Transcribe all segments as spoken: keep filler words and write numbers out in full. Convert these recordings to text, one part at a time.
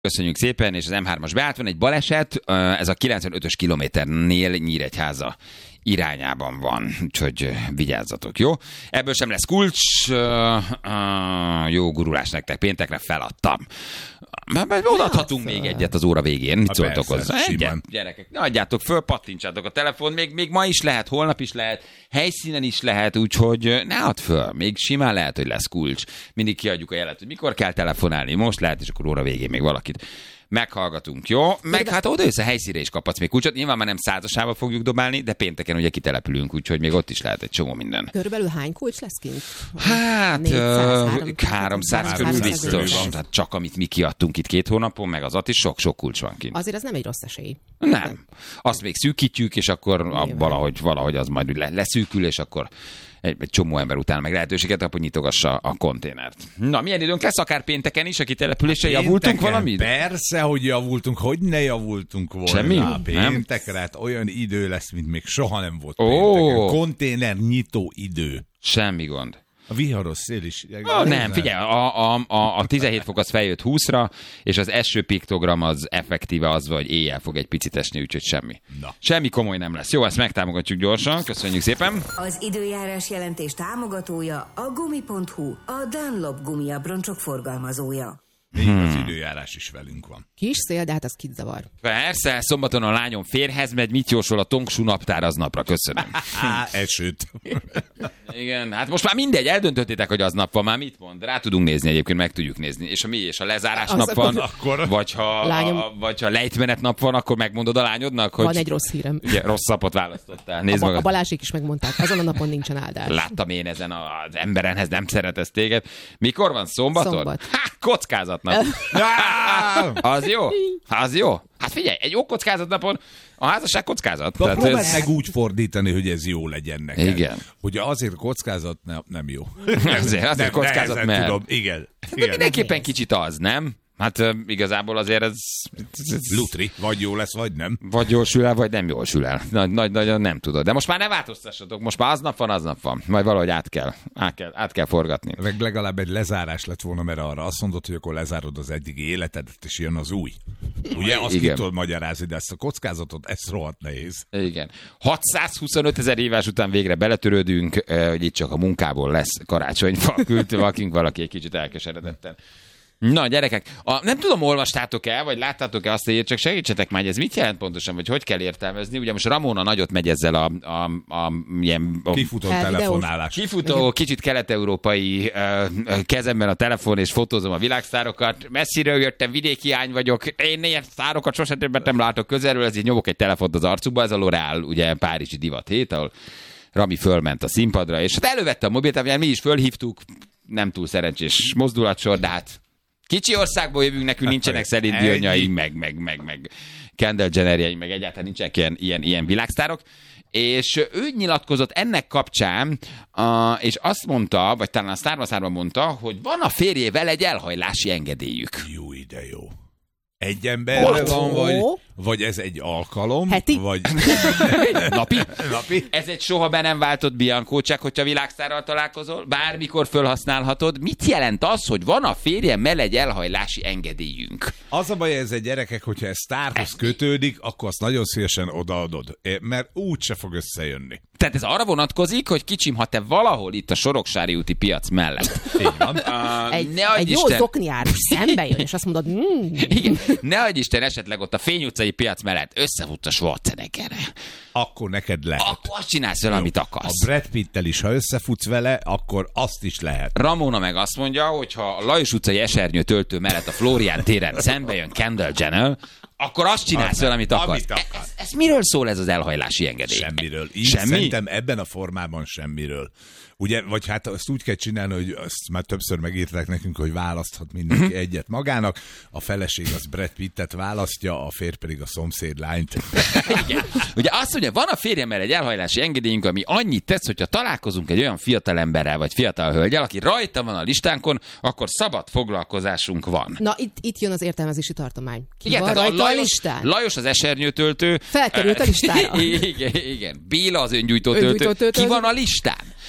Köszönjük szépen, és az em hármas beállt, van egy baleset, ez a kilencvenötös kilométernél Nyíregyháza irányában van, úgyhogy vigyázzatok, jó? Ebből sem lesz kulcs, jó gurulás nektek, péntekre feladtam. Odaadhatunk még egyet az óra végén, mit szóltok hozzá? Egyet, gyerekek, ne adjátok föl, pattintsátok a telefon, még, még ma is lehet, holnap is lehet, helyszínen is lehet, úgyhogy ne add föl, még simán lehet, hogy lesz kulcs. Mindig kiadjuk a jelet, hogy mikor kell telefonálni, most lehet, és akkor óra végén még valakit meghallgatunk, jó? Meg hát oda össze helyszínre is kaphatsz még kulcsot. Nyilván már nem százasába fogjuk dobálni, de pénteken ugye kitelepülünk, úgyhogy még ott is lehet egy csomó minden. Körülbelül hány kulcs lesz kint? Hát háromszáz körül biztos. Tehát csak amit mi kiadtunk itt két hónapon, meg az is sok-sok kulcs van kint. Azért ez nem egy rossz esély. Nem. Azt még szűkítjük, és akkor valahogy, valahogy az majd leszűkül, és akkor egy, egy csomó ember után meg lehetőséget, akkor nyitogassa a konténert. Na, milyen időnk lesz akár pénteken is, a kitelepülésre javultunk valamit? Persze, hogy javultunk, hogy ne javultunk volna. Semmi? Péntekre, hát olyan idő lesz, mint még soha nem volt Ó. pénteken. Konténer nyitó idő. Semmi gond. A viharos szél is. Ah, nem, figyelj, a, a, a, a tizenhét fok az feljött húszra, és az eső piktogram az effektíve az, hogy éjjel fog egy picit esni, úgyhogy semmi. Na. Semmi komoly nem lesz. Jó, ezt megtámogatjuk gyorsan. Köszönjük szépen. Az időjárás jelentés támogatója a gumi pont hu, a Dunlop gumiabroncsok forgalmazója. Még hmm. az időjárás is velünk van. Kis szél, de hát az kit zavar. Persze, szombaton a lányom férhez megy, mit jósol a Tongsú naptár aznapra, köszönöm. Há, esőt. Igen, hát most már mindegy, eldöntöttétek, hogy aznap van, már mit mond? Rá tudunk nézni egyébként, meg tudjuk nézni. És a mi, és a lezárás az nap van, akkor... vagy, ha, Lányom... a, vagy ha lejtmenet nap van, akkor megmondod a lányodnak, hogy... Van egy rossz hírem. Ugye, rossz napot választottál. Nézd a, magad. a Balázsék is megmondták, azon a napon nincsen áldás. Láttam én ezen az emberenhez, nem szeretesz téged. Mikor van, szombaton? Szombat. Há, kockázatnap. Az jó? Az jó? Hát figyelj, egy jó kockázatnapon a házasság kockázat. Na, próbáld ez... meg úgy fordítani, hogy ez jó legyen neked. Igen. Hogy azért kockázat nem, nem jó. Azért, azért nem, kockázat, mert... tudom. Igen. De Igen. mindenképpen kicsit az, nem? Hát uh, igazából azért ez... Lutri, vagy jó lesz, vagy nem. Vagy jól sül el, vagy nem jól sül el. Nagy, nagy, nagyon nem tudod. De most már ne változtassatok, most már aznap van, aznap van. Majd valahogy át kell, át kell, át kell forgatni. Meg legalább egy lezárás lett volna, mert arra azt mondod, hogy akkor lezárod az eddigi életedet, és jön az új. Ugye, azt ki tudod magyarázni, de ezt a kockázatot, ez rohadt nehéz. Igen. hatszázhuszonöt ezer évás után végre beletörődünk, hogy itt csak a munkából lesz karácsonyfa. Küldte vakink valaki egy kicsit elkeseredetten. Na, gyerekek, a, nem tudom, olvastátok el, vagy láttátok-e azt, hogy csak segítsetek már, hogy ez mit jelent pontosan, vagy hogy kell értelmezni. Ugye most Ramona nagyot megy ezzel a, a, a ilyen... A, kifutó telefonálás. Kifutó, kicsit kelet-európai uh, kezemben a telefon, és fotózom a világsztárokat. Messziről jöttem, vidéki ány vagyok, én ilyen sztárokat sosem többet nem látok közelről, ezért nyomok egy telefont az arcukba, ez a L'Oréal, ugye párizsi divat hét, ahol Rami fölment a színpadra, és hát elővette a mobiltelefont, mi is fölhívtuk, nem túl szerencsés mozdulatsor, de hát kicsi országból jövünk, nekünk nincsenek Celine Dionjaink, meg, meg, meg, meg Kendall Jennerjeink, meg egyáltalán nincsenek ilyen, ilyen, ilyen világsztárok. És ő nyilatkozott ennek kapcsán, uh, és azt mondta, vagy talán a Szárvaszárban mondta, hogy van a férjével egy elhajlási engedélyük. Jó, ide jó. Egy emberre van, vagy, vagy ez egy alkalom? Heti? Vagy... Napi? Napi? Ez egy soha be nem váltott biankócsák, hogyha világsztárral találkozol, bármikor felhasználhatod. Mit jelent az, hogy van a férjemmel egy elhajlási engedélyünk? Az a baj, ez egy gyerekek, hogyha ez sztárhoz kötődik, akkor azt nagyon szívesen odaadod, mert úgy se fog összejönni. Tehát ez arra vonatkozik, hogy kicsim, ha te valahol itt a Soroksári úti piac mellett. Így van. Uh, egy egy jó zokniárus szembe jön, és azt mondod, mm. Igen, ne adj Isten, esetleg ott a Fény utcai piac mellett összefut a Schwarzeneggerre. Akkor neked lehet. Akkor azt csinálsz vele, amit akarsz. A Brad Pittel is, ha összefutsz vele, akkor azt is lehet. Ramona meg azt mondja, hogy ha a Lajos utcai esernyő töltő mellett a Flórián téren szembe jön Kendall Jenner, akkor azt csinálsz vele, amit akarsz. Amit akarsz. Ez, ez miről szól ez az elhajlási engedély? Semmiről. Így Semmi? Szerintem ebben a formában semmiről. Ugye, vagy hát azt úgy kell csinálni, hogy azt már többször megírták nekünk, hogy választhat mindenki uh-huh. egyet magának. A feleség az Brad Pittet választja, a férj pedig a szomszéd lányt. Igen. Ugye azt mondja, van a férjemmel egy elhajlási engedélyünk, ami annyit tesz, hogyha találkozunk egy olyan fiatal emberrel, vagy fiatal hölgyel, aki rajta van a listánkon, akkor szabad foglalkozásunk van. Na, itt, itt jön az értelmezési tartomány. Ki igen, van rajta a Lajos, a listán? Lajos az esernyőtöltő. Felkerült a listára. Igen, igen. Béla az öngyújtó töltő. Ki van a listán?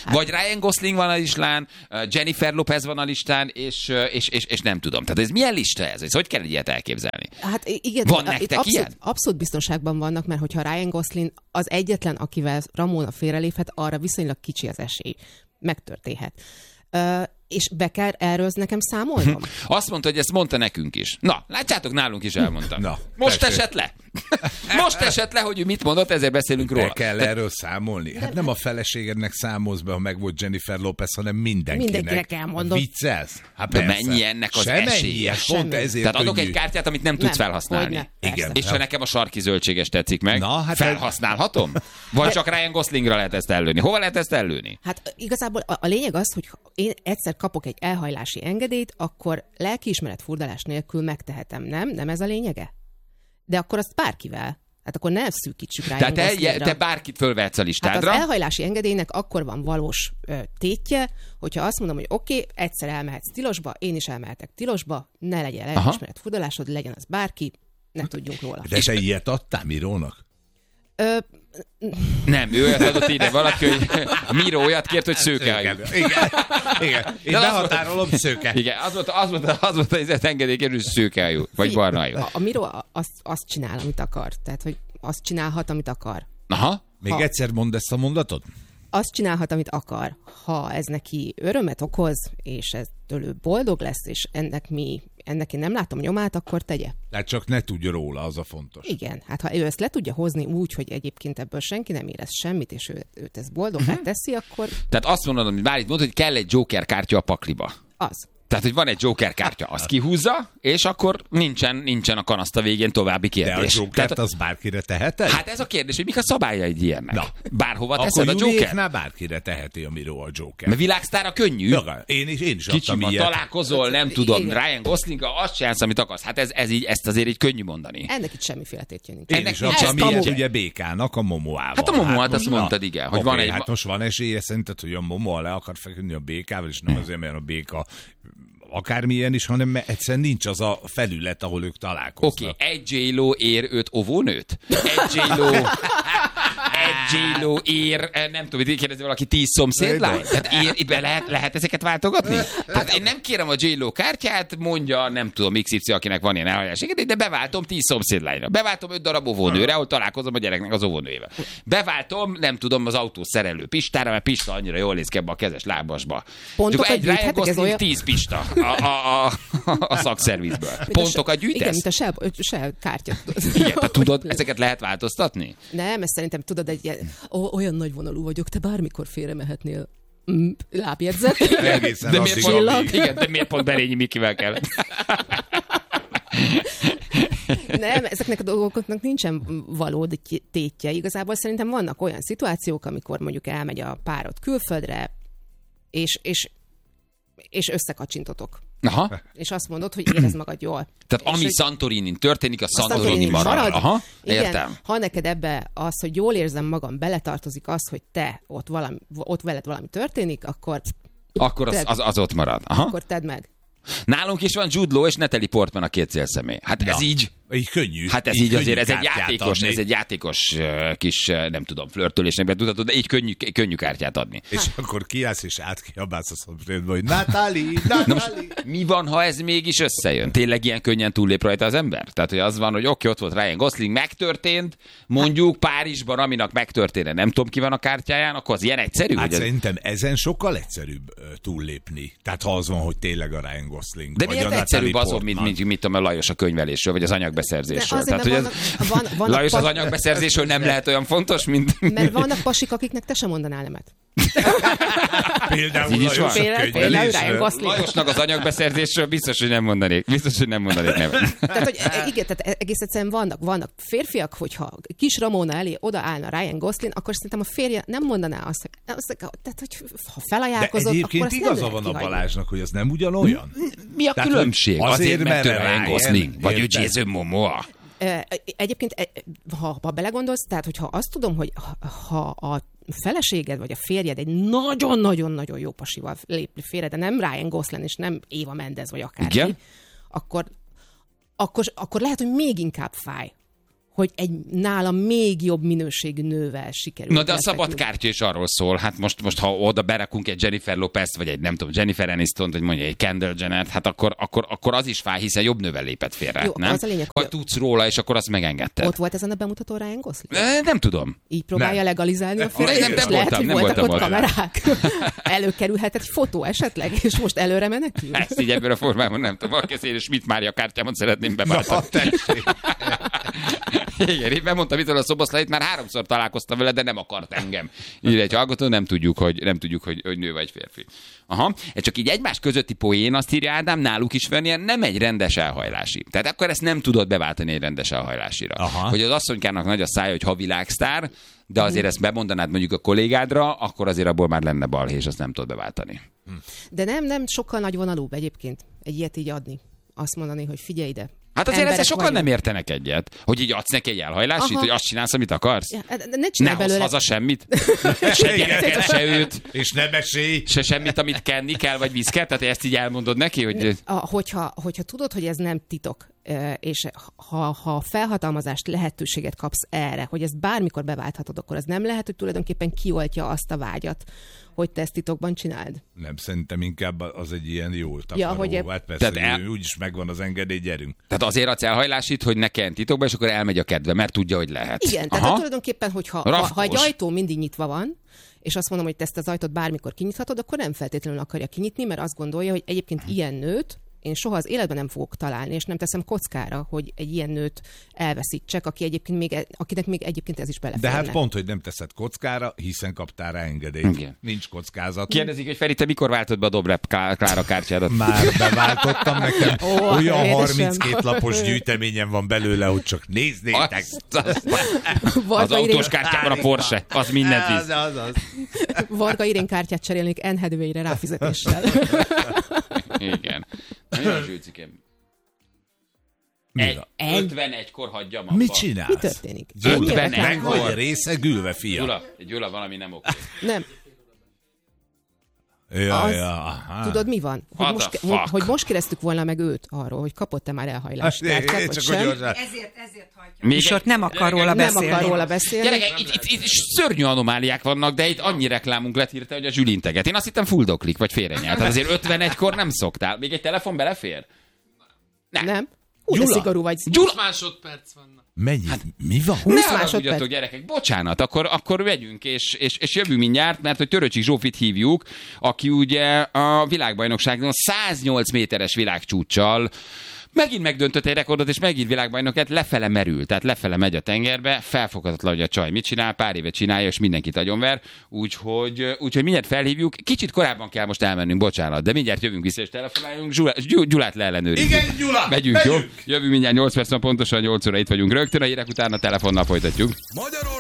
Vagy Ryan Gosling van a listán, Jennifer Lopez van a listán, és, és, és, és nem tudom. Tehát ez milyen lista ez? Ez hogy kell egy ilyet elképzelni? Hát igen, van nektek abszolút, ilyen? Abszolút biztonságban vannak, mert hogyha Ryan Gosling az egyetlen, akivel Ramona félreléphet, arra viszonylag kicsi az esély. Megtörténhet. Uh, és be kell erről nekem számolnom? Azt mondta, hogy ezt mondta nekünk is. Na, látjátok, nálunk is elmondta. Na, Most tessék. esett le. Most esett le, hogy ő mit mondott, ezért beszélünk róla. Be kell erről számolni? Hát nem a feleségednek számolsz be, ha meg volt Jennifer Lopez, hanem mindenkinek. Mindenkinek elmondod. Viccelsz? Hát De persze. mennyi ennek az Semennyi, esélye? hát pont Semmi. ezért Tehát adok könnyű. egy kártyát, amit nem tudsz Nem, felhasználni. hogyne, persze. Igen. És ha nekem a sarki zöldséges tetszik meg, Na, hát felhasználhatom? Vagy csak Ryan Goslingra lehet ezt ellőni? Hova lehet ezt ellőni? Hát igazából a, a lényeg az, hogy ha én egyszer kapok egy elhajlási engedélyt, akkor lelkiismeret furdalás nélkül megtehetem, nem? Nem ez a lényege? De akkor azt bárkivel. Hát akkor ne szűkítsük rá. Tehát te, te bárkit fölvehetsz a Hát listádra. az elhajlási engedélynek akkor van valós ö, tétje, hogyha azt mondom, hogy oké, okay, egyszer elmehetsz tilosba, én is elmehetek tilosba, ne legyen lelkiismeret furdalásod, legyen az bárki, ne tudjunk róla. De te ilyet adtál Mirónak? Ö, Nem, ő olyat adott ide valaki, hogy Miro olyat kért, hogy szőkehajú. Igen, igen. Én De az behatárolom szőke. Igen, az volt, az volt, az volt az engedélyként, hogy szőkehajú, vagy barnahajú. a, a Miro azt, azt csinál, amit akar. Tehát, hogy azt csinálhat, amit akar. Aha. Még Ha- egyszer mondd ezt a mondatot? Azt csinálhat, amit akar. Ha ez neki örömet okoz, és ez tőlő boldog lesz, és ennek mi, ennek én nem látom nyomát, akkor tegye. Tehát csak ne tudja róla, az a fontos. Igen, hát ha ő ezt le tudja hozni úgy, hogy egyébként ebből senki nem érez semmit, és ő, őt ez boldogát teszi, akkor Tehát azt mondod, amit Bálint mondta, hogy kell egy Joker kártya a pakliba. az. Tehát, hogy van egy Joker kártya, azt kihúzza, és akkor nincsen, nincsen a kanaszta végén további De a kérdés. Jokert Tehát, az bárkire teheted? hát ez a kérdés, hogy mik a szabályaid ilyennek? Na. Bárhova akkor teszed a Joker? Juliéknál bárkire teheti a Miró a Joker. Mert világsztára könnyű. Ja, én is, én is Kicsi adtam van, ilyet. találkozol, nem tudom, Igen. Ryan Goslinggal, azt csinálsz, amit akarsz. Hát ez, ez így, ezt azért így könnyű mondani. Ennek itt semmiféle tétje nincs. Én ennek is nincs adtam ez ilyet kamu. ugye Békának, a Momoával. Hát a Momoát azt most- mondtad, na, igen, hogy oké, van egy- Hát most van esélye szerinted, hogy a Momoa le akar feküdni a Békával, és nem azért, mert a Béka akármilyen is, hanem mert egyszerűen nincs az a felület, ahol ők találkoznak. Oké, okay, egy J-Lo ér öt óvónőt? Egy J-Lo... Egy J-Lo ér, eh, nem tudom, hogy kérdezi valaki tíz szomszédlány? Tehát ér, be lehet, lehet ezeket váltogatni? Tehát én nem kérem a J-Lo kártyát, mondja, nem tudom, iksz ipszilon, akinek van ilyen elhagyáséget, de beváltom tíz szomszédlányra. Beváltom öt darab óvónőre, ahol találkozom a gyereknek az óvónőjével. Beváltom, nem tudom, az autó szerelő Pistára, mert Pista annyira jól néz ki ebbe a kezes lábasba. Pontokat Csak egy Ryan gyűjthetek, ez Gosling, olyan- tíz Pista a, a, a, a szakszervizből. Mint a Pontokat se- Igen, gyűjtesz? mint a se, se kártya. Igen, te tudod, ezeket lehet változtatni? Nem, ezt szerintem tudod, egy ilyen, ó, olyan nagyvonalú vagyok, te bármikor félre mehetnél. Mm, lábjegyzet. Egészen De addig, miért, pont, amíg- igen, de miért pont Berényi Mikivel kell? Nem, ezeknek a dolgoknak nincsen valódi tétje. Igazából szerintem vannak olyan szituációk, amikor mondjuk elmegy a párod külföldre, és, és, és összekacsintotok. Aha. És azt mondod, hogy érezd magad jól. Tehát És ami hogy- Santorinin történik, a a Santorini marad. Aha, Igen, értem. ha neked ebbe az, hogy jól érzem magam, beletartozik az, hogy te ott, valami, ott veled valami történik, akkor, Akkor az, az, az ott marad. Aha. akkor tedd meg. Nálunk is van Jude Law és Natalie Portman a két célszemély. Hát ez Na. így. Így könnyű. Hát ez így, könnyű azért, ez egy kártyát játékos, adni. ez egy játékos uh, kis, uh, nem tudom, flörtölésnek tudhatod, de így könnyű, könnyű kártyát adni. És akkor kiállsz és átkiabálsz a szomszédba, hogy Natalie, Natalie. Mi van, ha ez mégis összejön? Tényleg ilyen könnyen túllép rajta az ember? Tehát, hogy az van, hogy oké, ott volt Ryan Gosling, megtörtént, mondjuk Párizsban, aminek megtörténne, nem tudom ki van a kártyáján, akkor az ilyen egyszerű? Hát hogy ez... szerintem ezen sokkal egyszerűbb ö, túllépni. Tehát ha az van, hogy tényleg a Ryan Gosling. De vagy miért a egyszerűbb Natalie azon, mint, Portman. mint mit tudom, a Lajos a könyvelésről, vagy az anyagbeszerzésről? De azért, hogy ez, mert vannak- van- vannak Lajos az pas- anyagbeszerzésről nem lehet olyan fontos, mint... Mert vannak pasik, akiknek te sem mondanál nemet. Például így is van. Lajos a Például- például könyvelésről. Ryan Gosling. Lajosnak az anyagbeszerzésről biztos, hogy nem mondanék. Biztos, hogy nem mondanék nevet. Tehát, hogy e- igen, tehát egész egyszerűen vannak, vannak férfiak, hogyha kis Ramona elé odaállna Ryan Gosling, akkor szerintem a férje nem mondaná azt, hogy, azt tehát, hogy ha De felajánlkozott, akkor egyébként azt nem igaza lehet van a kihagyni. Balázsnak, hogy az nem ugyanolyan. Mi a Tehát, különbség? hogy Azért, azért, mert ő mert Ryan Ryan, Gosling, vagy ő érted? Jason Momoa. E, Egyébként, e, ha, ha belegondolsz, tehát hogyha azt tudom, hogy ha- ha a feleséged vagy a férjed egy nagyon-nagyon-nagyon jó pasival lép félre, de nem Ryan Gosling és nem Eva Mendes vagy akárki, Igen. akkor, akkor, akkor lehet, hogy még inkább fáj, hogy egy nálam még jobb minőségű nővel sikerül. Na de a szabad kártya is arról szól, hát most, most ha oda berakunk egy Jennifer Lopez-t, vagy egy nem tudom, Jennifer Aniston-t, vagy mondja egy Kendall Jenner, hát akkor, akkor, akkor az is fáj, hiszen jobb nővel lépett félre, Jó, nem? az a lényeg, vagy tudsz róla, és akkor azt megengedted. Ott volt ezen a bemutató Ryan Gosling? E, nem tudom. Így próbálja nem. legalizálni a Nem, félreértést? nem Lehet, voltam, hogy nem voltak voltam ott ott. kamerák. Előkerülhet egy fotó esetleg, és most előre menekül? Ezt így ebből a formában nem tudom. Valaki én és Schmidt Mária kártyámat szeretném beváltani. Igen, én bemondtam itt a szoboszlait, már háromszor találkoztam vele, de nem akart engem. Így egy hallgató, nem tudjuk, hogy, nem tudjuk, hogy, hogy nő vagy férfi. Aha, ez csak így egymás közötti poén, azt írja Ádám, náluk is van ilyen, nem egy rendes elhajlási. Tehát akkor ezt nem tudod beváltani egy rendes elhajlásira. Aha. Hogy az asszonykának nagy a szája, hogy ha világsztár, de azért ezt bemondanád mondjuk a kollégádra, akkor azért abból már lenne balhé, és azt nem tudod beváltani. De nem, nem sokkal nagyvonalúbb egyébként egy ilyet így adni. Azt mondani, hogy figyelj ide. Hát azért ezzel sokan vagyunk. nem értenek egyet. Hogy így adsz neki egy elhajlásit, Aha. hogy azt csinálsz, amit akarsz? Ja, ne Ne csinálj hozz belőle. haza semmit. Se gyereket, se őt. És nem mesélj. Se semmit, amit kenni kell, vagy viszket. Tehát ezt így elmondod neki, hogy... A, hogyha, hogyha tudod, hogy ez nem titok, és ha, ha felhatalmazást, lehetőséget kapsz erre, hogy ezt bármikor beválthatod, akkor az nem lehet, hogy tulajdonképpen kioltja azt a vágyat, hogy te ezt titokban csináld. Nem, szerintem inkább az egy ilyen jól takaró. Ja, hogy e- hát persze, Tehát el... el- úgyis megvan az engedély, gyerünk. Tehát azért adsz elhajlásit, hogy ne kelljen titokba, és akkor elmegy a kedve, mert tudja, hogy lehet. Igen, tehát Aha. tulajdonképpen, hogyha ha, Rafkós. ha egy ajtó mindig nyitva van, és azt mondom, hogy te ezt az ajtót bármikor kinyithatod, akkor nem feltétlenül akarja kinyitni, mert azt gondolja, hogy egyébként ilyen nőt én soha az életben nem fogok találni, és nem teszem kockára, hogy egy ilyen nőt elveszítsek, aki egyébként még, akinek még egyébként ez is De beleférne. hát pont, hogy nem teszed kockára, hiszen kaptál rá engedélyt. Igen. Nincs kockázat. Kérdezik, hogy Feri, te mikor váltod be a Dobrev Klára kártyádat? Már beváltottam nekem. Ó, Olyan édesem. harminckét lapos gyűjteményem van belőle, hogy csak néznétek. Az, az, Varga az Irén, autós kártyában a Porsche, az mindent Az, visz. az, az. Varga Irén kártyát cserélnék Anne Hathaway-re ráfizetéssel. Igen. Mi a zsülcikém? Mi Egy, van? ötvenegykor hagyjam abba. Mit csinálsz? Mi történik? Gyula, Ennyire ötvenegy. kell- meg vagy része gülve, fia. Gyula, Gyula, valami nem oké. Nem. Ja, Az- ja, aha. Tudod, mi van? Hogy What most, the ke- fuck? hogy most kérdeztük volna meg őt arról, hogy kapott-e már elhajlást. Hát, kártyát, én vagy csak sem. hogy gyorsan. Ezért, ezért hagyja. Még És ott nem akar róla Nem beszélni. akar róla beszélni. Gyerekek, itt, itt, itt szörnyű anomáliák vannak, de itt annyi reklámunk lett hirtelen, hogy a Zsül integet. Én azt hittem fuldoklik, vagy félrenyelt. Tehát azért ötvenegykor nem szoktál. Még egy telefon belefér? Nem? Úgy de Gyula. szigorú vagy. Gyula! másodperc vannak. Mennyi? Hát- Mi van? Ne húsz haragudjatok, másodperc. gyerekek, bocsánat, akkor, akkor megyünk, és, és, és jövünk mindjárt, mert hogy Töröcsik Zsófit hívjuk, aki ugye a világbajnokságon száznyolc méteres világcsúccsal megint megdöntött egy rekordot, és megint világbajnokát lefele merül, tehát lefele megy a tengerbe, felfoghatatlan, hogy a csaj mit csinál, pár éve csinálja, és mindenkit agyonver, úgyhogy, úgyhogy mindjárt felhívjuk. Kicsit korábban kell most elmennünk, bocsánat, de mindjárt jövünk vissza, és telefonáljunk, Gyula, Gyul- Gyulát leellenőrizzük. Igen, Gyula! Megyünk, megyünk! jó? Jövünk mindjárt nyolc perc, pontosan nyolc óra itt vagyunk rögtön, a hírek után a telefonnal folytatjuk. Magyarország